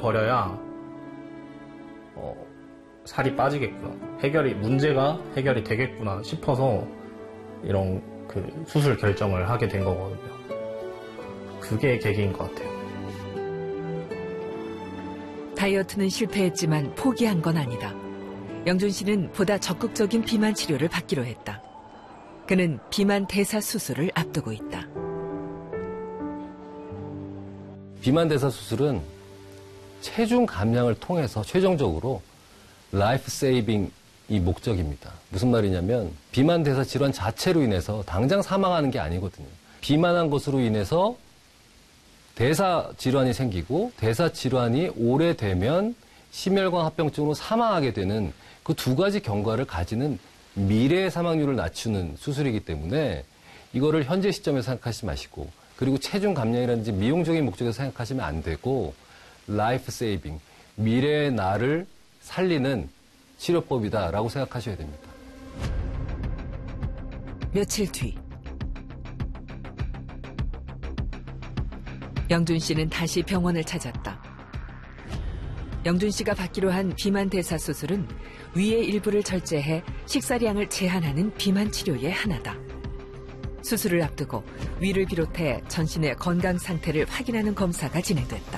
버려야 살이 빠지겠구나. 문제가 해결이 되겠구나 싶어서 이런 수술 결정을 하게 된 거거든요. 그게 계기인 것 같아요. 다이어트는 실패했지만 포기한 건 아니다. 영준 씨는 보다 적극적인 비만 치료를 받기로 했다. 그는 비만 대사 수술을 앞두고 있다. 비만 대사 수술은 체중 감량을 통해서 최종적으로 라이프 세이빙이 목적입니다. 무슨 말이냐면 비만 대사 질환 자체로 인해서 당장 사망하는 게 아니거든요. 비만한 것으로 인해서 대사 질환이 생기고 대사 질환이 오래되면 심혈관 합병증으로 사망하게 되는 그 두 가지 경과를 가지는 미래의 사망률을 낮추는 수술이기 때문에 이거를 현재 시점에서 생각하지 마시고, 그리고 체중 감량이라든지 미용적인 목적에서 생각하시면 안 되고 라이프 세이빙, 미래의 나를 살리는 치료법이다라고 생각하셔야 됩니다. 며칠 뒤 영준 씨는 다시 병원을 찾았다. 영준 씨가 받기로 한 비만 대사 수술은 위의 일부를 절제해 식사량을 제한하는 비만 치료의 하나다. 수술을 앞두고 위를 비롯해 전신의 건강 상태를 확인하는 검사가 진행됐다.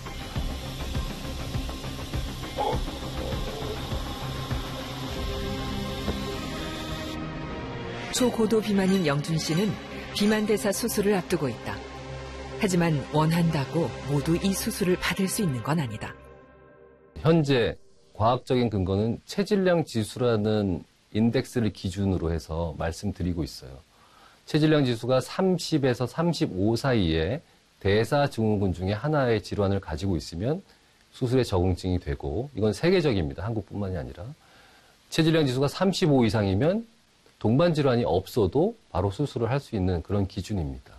초고도 비만인 영준 씨는 비만 대사 수술을 앞두고 있다. 하지만 원한다고 모두 이 수술을 받을 수 있는 건 아니다. 현재 과학적인 근거는 체질량 지수라는 인덱스를 기준으로 해서 말씀드리고 있어요. 체질량 지수가 30에서 35 사이에 대사증후군 중에 하나의 질환을 가지고 있으면 수술에 적응증이 되고, 이건 세계적입니다. 한국뿐만이 아니라. 체질량 지수가 35 이상이면 동반 질환이 없어도 바로 수술을 할 수 있는 그런 기준입니다.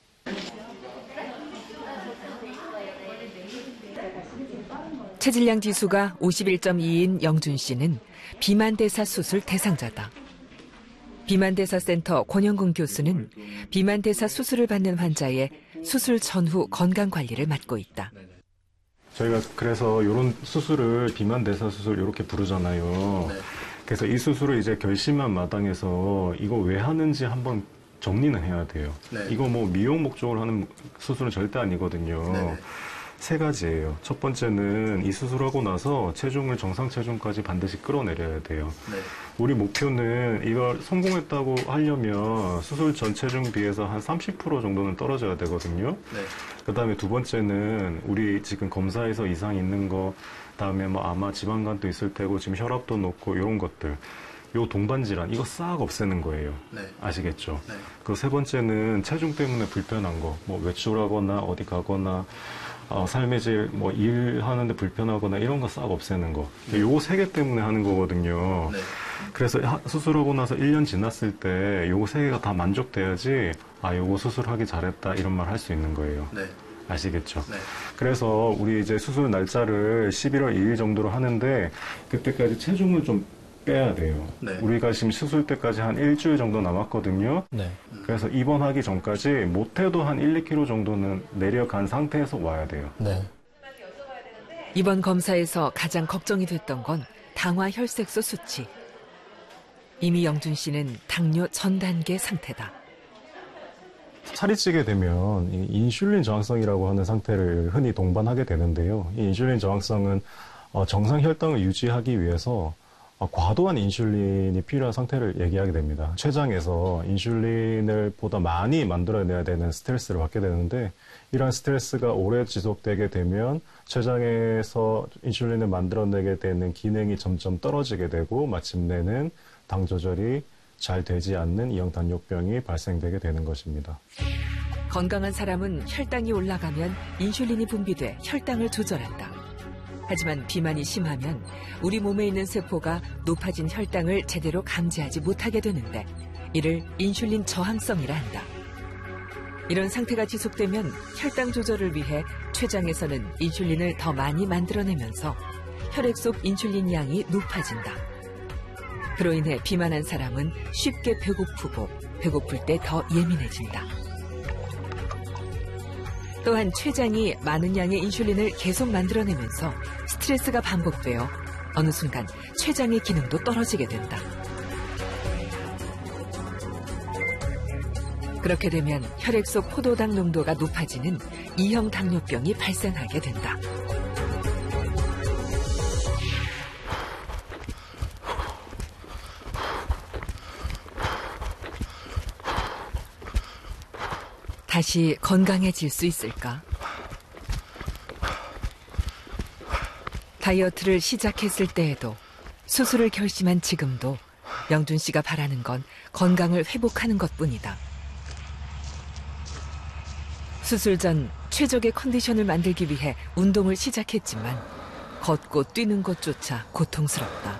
체질량 지수가 51.2인 영준 씨는 비만대사 수술 대상자다. 비만대사센터 권영근 교수는 비만대사 수술을 받는 환자의 수술 전후 건강관리를 맡고 있다. 저희가 그래서 이런 수술을 비만대사 수술 이렇게 부르잖아요. 그래서 이 수술을 이제 결심한 마당에서 이거 왜 하는지 한번 정리는 해야 돼요. 이거 뭐 미용 목적으로 하는 수술은 절대 아니거든요. 세 가지예요. 첫 번째는 이 수술하고 나서 체중을 정상 체중까지 반드시 끌어내려야 돼요. 우리 목표는 이걸 성공했다고 하려면 수술 전 체중 비해서 한 30% 정도는 떨어져야 되거든요. 그 다음에 두 번째는 우리 지금 검사에서 이상 있는 거, 그다음에 뭐 아마 지방간도 있을 테고 지금 혈압도 높고 이런 것들, 요 동반 질환 이거 싹 없애는 거예요. 아시겠죠? 그 세 번째는 체중 때문에 불편한 거, 뭐 외출하거나 어디 가거나 삶의 질, 뭐 일하는데 불편하거나 이런 거 싹 없애는 거. 요거 세 개 때문에 하는 거거든요. 그래서 수술하고 나서 1년 지났을 때 요거 세 개가 다 만족돼야지 요거 수술하기 잘했다 이런 말 할 수 있는 거예요. 아시겠죠? 그래서 우리 이제 수술 날짜를 11월 2일 정도로 하는데 그때까지 체중을 좀 빼야 돼요. 우리가 지금 수술 때까지 한 일주일 정도 남았거든요. 그래서 입원하기 전까지 못해도 한 1, 2kg 정도는 내려간 상태에서 와야 돼요. 이번 검사에서 가장 걱정이 됐던 건 당화 혈색소 수치. 이미 영준 씨는 당뇨 전 단계 상태다. 살이 찌게 되면 이 인슐린 저항성이라고 하는 상태를 흔히 동반하게 되는데요. 이 인슐린 저항성은 정상 혈당을 유지하기 위해서 과도한 인슐린이 필요한 상태를 얘기하게 됩니다. 췌장에서 인슐린을 보다 많이 만들어내야 되는 스트레스를 받게 되는데, 이러한 스트레스가 오래 지속되게 되면 췌장에서 인슐린을 만들어내게 되는 기능이 점점 떨어지게 되고 마침내는 당 조절이 잘 되지 않는 이형당뇨병이 발생되게 되는 것입니다. 건강한 사람은 혈당이 올라가면 인슐린이 분비돼 혈당을 조절한다. 하지만 비만이 심하면 우리 몸에 있는 세포가 높아진 혈당을 제대로 감지하지 못하게 되는데, 이를 인슐린 저항성이라 한다. 이런 상태가 지속되면 혈당 조절을 위해 췌장에서는 인슐린을 더 많이 만들어내면서 혈액 속 인슐린 양이 높아진다. 그로 인해 비만한 사람은 쉽게 배고프고 배고플 때 더 예민해진다. 또한 췌장이 많은 양의 인슐린을 계속 만들어내면서 스트레스가 반복되어 어느 순간 췌장의 기능도 떨어지게 된다. 그렇게 되면 혈액 속 포도당 농도가 높아지는 2형 당뇨병이 발생하게 된다. 다시 건강해질 수 있을까? 다이어트를 시작했을 때에도 수술을 결심한 지금도 영준 씨가 바라는 건 건강을 회복하는 것뿐이다. 수술 전 최적의 컨디션을 만들기 위해 운동을 시작했지만 걷고 뛰는 것조차 고통스럽다.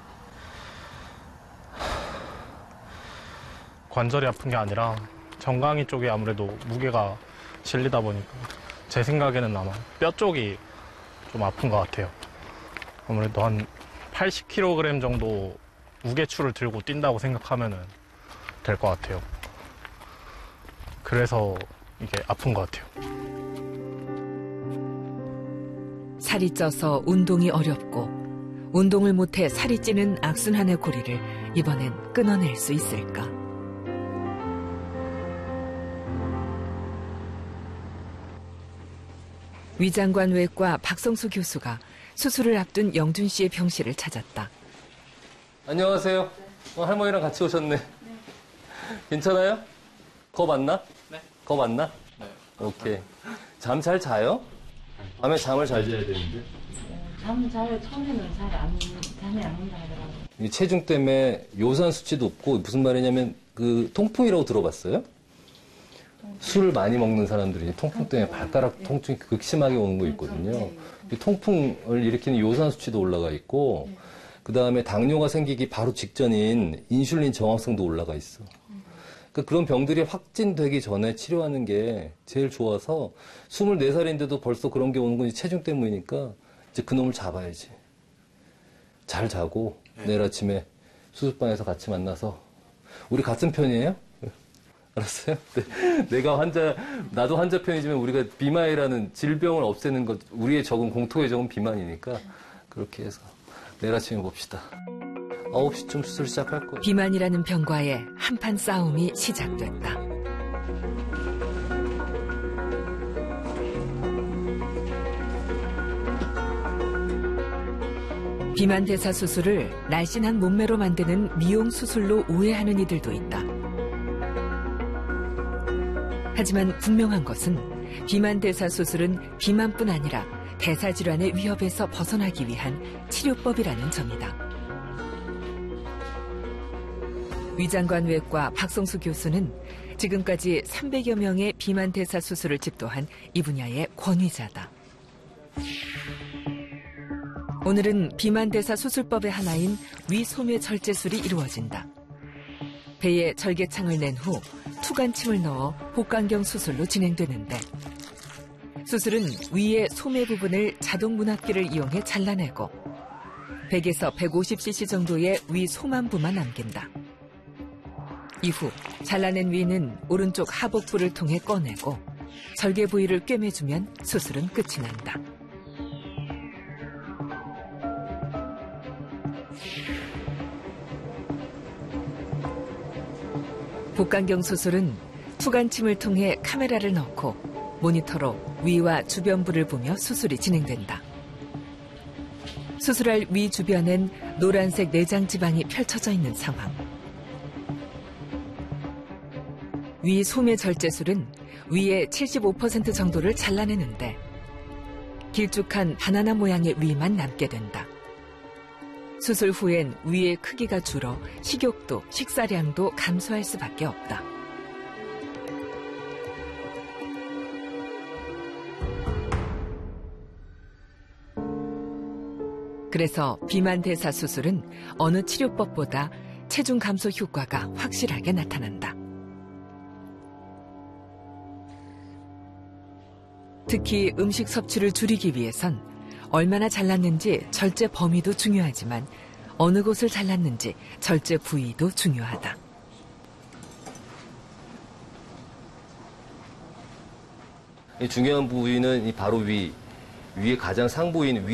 관절이 아픈 게 아니라 정강이 쪽에 아무래도 무게가 실리다 보니까 제 생각에는 아마 뼈 쪽이 좀 아픈 것 같아요. 아무래도 한 80kg 정도 무게추를 들고 뛴다고 생각하면 될 것 같아요. 그래서 이게 아픈 것 같아요. 살이 쪄서 운동이 어렵고 운동을 못해 살이 찌는 악순환의 고리를 이번엔 끊어낼 수 있을까? 위장관외과 박성수 교수가 수술을 앞둔 영준 씨의 병실을 찾았다. 안녕하세요. 할머니랑 같이 오셨네. 괜찮아요? 겁 안 나? 네. 겁 안 나? 네. 오케이. 잠 잘 자요? 밤에 잠을 잘 자야 되는데. 잠 잘, 처음에는 잠이 안 온다 하더라고요. 이 체중 때문에 요산 수치도 높고 무슨 말이냐면 그 통풍이라고 들어봤어요? 술을 많이 먹는 사람들이 통풍 때문에 발가락 통증이 극심하게 오는 거 있거든요. 이 통풍을 일으키는 요산 수치도 올라가 있고 그 다음에 당뇨가 생기기 바로 직전인 인슐린 저항성도 올라가 있어. 그러니까 그런 병들이 확진되기 전에 치료하는 게 제일 좋아서 24살인데도 벌써 그런 게 오는 건 체중 때문이니까 이제 그놈을 잡아야지. 잘 자고 내일 아침에 수술방에서 같이 만나서 우리 같은 편이에요? 알았어요? 나도 환자 편이지만 우리가 비만이라는 질병을 없애는 것, 우리의 적은 공통의 적은 비만이니까 그렇게 해서 내일 아침에 봅시다. 9시쯤 수술 시작할 거예요. 비만이라는 병과의 한판 싸움이 시작됐다. 비만 대사 수술을 날씬한 몸매로 만드는 미용 수술로 오해하는 이들도 있다. 하지만 분명한 것은 비만 대사 수술은 비만뿐 아니라 대사 질환의 위협에서 벗어나기 위한 치료법이라는 점이다. 위장관외과 박성수 교수는 지금까지 300여 명의 비만 대사 수술을 집도한 이 분야의 권위자다. 오늘은 비만 대사 수술법의 하나인 위소매 절제술이 이루어진다. 배에 절개창을 낸 후 투간침을 넣어 복강경 수술로 진행되는데 수술은 위의 소매 부분을 자동 문합기를 이용해 잘라내고 100에서 150cc 정도의 위 소만부만 남긴다. 이후 잘라낸 위는 오른쪽 하복부를 통해 꺼내고 절개 부위를 꿰매주면 수술은 끝이 난다. 복강경 수술은 투간침을 통해 카메라를 넣고 모니터로 위와 주변부를 보며 수술이 진행된다. 수술할 위 주변엔 노란색 내장 지방이 펼쳐져 있는 상황. 위 소매 절제술은 위의 75% 정도를 잘라내는데 길쭉한 바나나 모양의 위만 남게 된다. 수술 후엔 위의 크기가 줄어 식욕도 식사량도 감소할 수밖에 없다. 그래서 비만 대사 수술은 어느 치료법보다 체중 감소 효과가 확실하게 나타난다. 특히 음식 섭취를 줄이기 위해선 얼마나 잘랐는지 절제 범위도 중요하지만 어느 곳을 잘랐는지 절제 부위도 중요하다. 이 중요한 부위는 이 바로 위에 가장 상부인